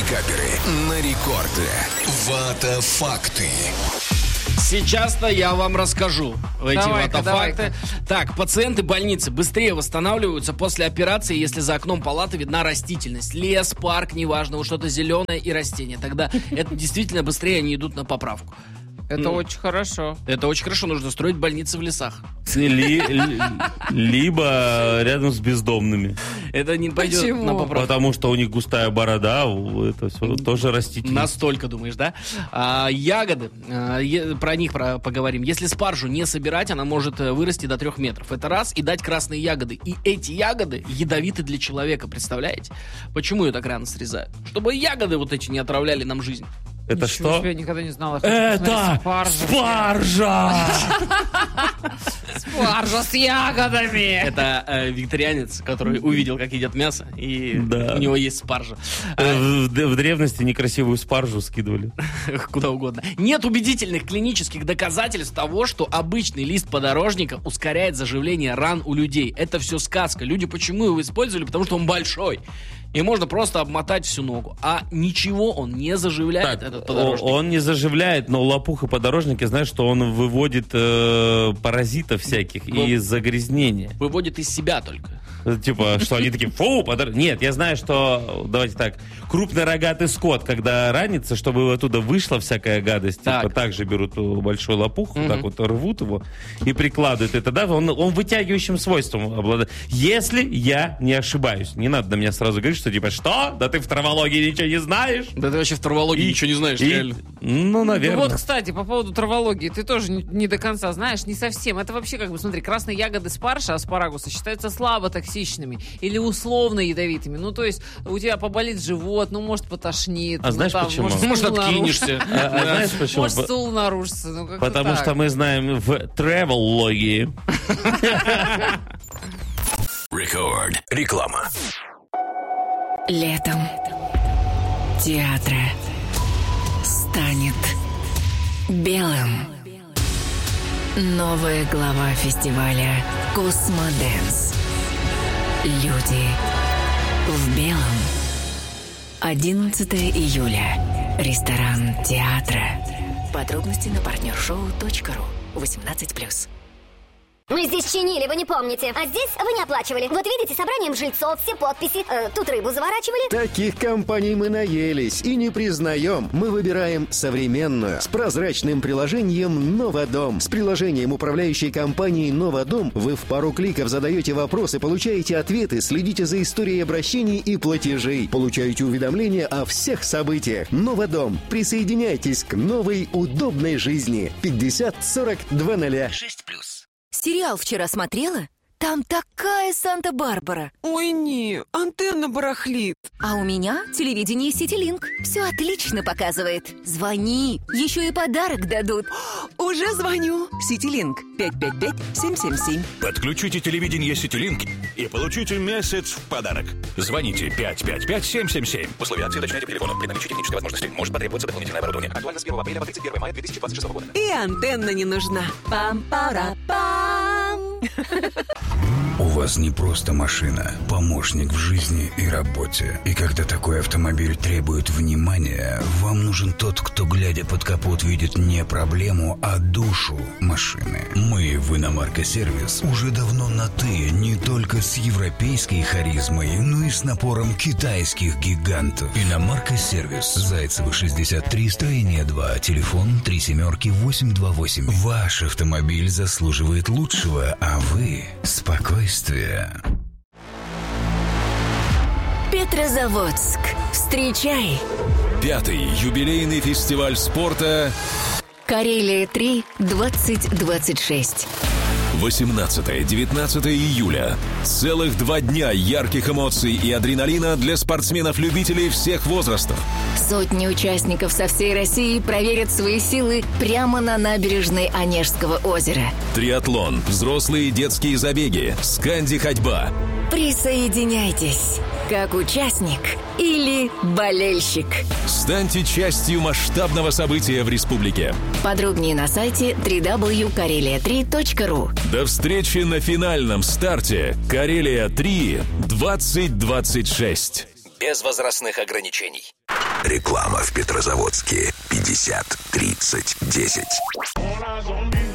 Пикаперы на рекорде. Вата факты. Сейчас-то я вам расскажу эти вата-факты. Так, пациенты больницы быстрее восстанавливаются после операции, если за окном палаты видна растительность. Лес, парк, неважно, вот что-то зеленое и растение. Тогда это действительно быстрее они идут на поправку. Это очень хорошо. Это очень хорошо, нужно строить больницы в лесах. Либо рядом с бездомными. Это не пойдет на поправку. Потому что у них густая борода, это все тоже растительность. Настолько, думаешь, да? Ягоды, про них поговорим. Если спаржу не собирать, она может вырасти до 3 метров. Это раз, и дать красные ягоды. И эти ягоды ядовиты для человека, представляете? Почему ее так рано срезают? Чтобы ягоды вот эти не отравляли нам жизнь. Это Ничего что? себе, я никогда не знала. Это спаржа! Спаржа с ягодами! Это викторианец, который увидел, как едят мясо, и у него есть спаржа. В древности некрасивую спаржу скидывали. Куда угодно. Нет убедительных клинических доказательств того, что обычный лист подорожника ускоряет заживление ран у людей. Это все сказка. Люди почему его использовали? Потому что он большой. И можно просто обмотать всю ногу. А ничего он не заживляет, этот подорожник. Он не заживляет, но лопуха подорожника, знаешь, что он выводит паразитов всяких и загрязнения. Выводит из себя только. Типа, что они такие, фу, Нет, я знаю, что, давайте так, крупный рогатый скот, когда ранится, чтобы оттуда вышла всякая гадость, типа, также берут большой лопух, так вот рвут его и прикладывают. И тогда он вытягивающим свойством обладает. Если я не ошибаюсь, не надо на меня сразу говорить, что типа, что? Да ты в травологии ничего не знаешь? Да ты вообще в травологии ничего не знаешь, реально. Ну, наверное. Ну вот, кстати, по поводу травологии, ты тоже не до конца знаешь, не совсем. Это вообще, как бы, смотри, красные ягоды спаржа, аспарагуса, считаются слабо токсичными или условно ядовитыми. Ну, то есть, у тебя поболит живот, ну, может, потошнит. А знаешь почему? Может, откинешься. А знаешь почему? Может, стул наружится. Ну, потому что мы знаем в травологии. Рекорд. Реклама. Летом театр станет белым. Новая глава фестиваля «Космодэнс». Люди в белом. 11 июля. Ресторан театра. Подробности на partnershow.ru. 18+. Мы здесь чинили, вы не помните. А здесь вы не оплачивали. Вот видите, собранием жильцов, все подписи. Тут рыбу заворачивали. Таких компаний мы наелись и не признаем. Мы выбираем современную, с прозрачным приложением «Новодом». С приложением управляющей компании «Новодом» вы в пару кликов задаете вопросы, получаете ответы, следите за историей обращений и платежей. Получаете уведомления о всех событиях. «Новодом». Присоединяйтесь к новой удобной жизни. 50 40 20. 6+. Сериал вчера смотрела? Там такая Санта-Барбара. Ой, не, антенна барахлит. А у меня телевидение Ситилинк. Все отлично показывает. Звони, еще и подарок дадут. Уже звоню. Ситилинк 555-777. Подключите телевидение Ситилинк и получите месяц в подарок. Звоните 555-777. Условия акции уточняйте по телефону. При наличии технической возможности может потребоваться дополнительное оборудование. Актуально с 1 апреля по 31 мая 2026 года. И антенна не нужна. Пам-пара-пам. У вас не просто машина, помощник в жизни и работе. И когда такой автомобиль требует внимания, вам нужен тот, кто, глядя под капот, видит не проблему, а душу машины. Мы в Иномарка-сервис уже давно на «ты», не только с европейской харизмой, но и с напором китайских гигантов. Иномарка-сервис. Зайцева, 63, строение 2, телефон 37-828. Ваш автомобиль заслуживает лучшего, а вы — спокойствия. Петрозаводск. Встречай. 5-й юбилейный фестиваль спорта Карелия-3 2026. 18-19 июля. Целых 2 дня ярких эмоций и адреналина для спортсменов-любителей всех возрастов. Сотни участников со всей России проверят свои силы прямо на набережной Онежского озера. Триатлон, взрослые и детские забеги, сканди-ходьба. Присоединяйтесь, как участник или болельщик. Станьте частью масштабного события в республике. Подробнее на сайте www.karelia3.ru. До встречи на финальном старте Карелия-3 2026. Без возрастных ограничений. Реклама в Петрозаводске. 50-30-10.